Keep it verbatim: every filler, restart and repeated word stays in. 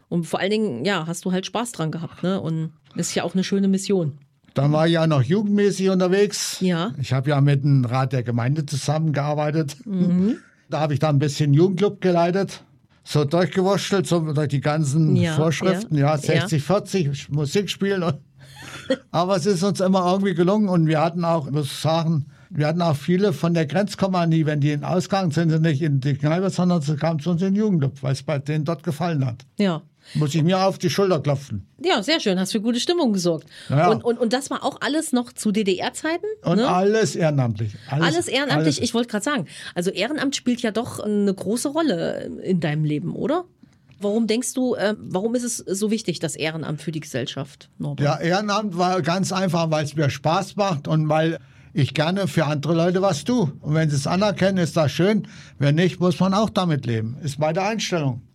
Und vor allen Dingen, ja, hast du halt Spaß dran gehabt, ne? Und ist ja auch eine schöne Mission. Dann war ich ja noch jugendmäßig unterwegs. Ja. Ich habe ja mit dem Rat der Gemeinde zusammengearbeitet. Mhm. Da habe ich dann ein bisschen Jugendclub geleitet. So durchgewurschtelt, so durch die ganzen Ja, Vorschriften. ja, Ja, sechzig, vierzig, Musik spielen. Und aber es ist uns immer irgendwie gelungen. Und wir hatten auch, ich muss sagen, wir hatten auch viele von der Grenzkompanie, wenn die in Ausgang sind, sie nicht in die Kneipe, sondern sie kamen zu uns in den Jugendclub, weil es bei denen dort gefallen hat. Ja. Muss ich mir auf die Schulter klopfen. Ja, sehr schön. Hast für gute Stimmung gesorgt. Ja. Und, und, und das war auch alles noch zu D D R-Zeiten? Und ne? alles ehrenamtlich. Alles ehrenamtlich. alles. Ich wollte gerade sagen, also Ehrenamt spielt ja doch eine große Rolle in deinem Leben, oder? Warum denkst du, äh, warum ist es so wichtig, das Ehrenamt für die Gesellschaft, Norbert? Ja, Ehrenamt war ganz einfach, weil es mir Spaß macht und weil ich gerne für andere Leute was tue. Und wenn sie es anerkennen, ist das schön. Wenn nicht, muss man auch damit leben. Ist meine Einstellung.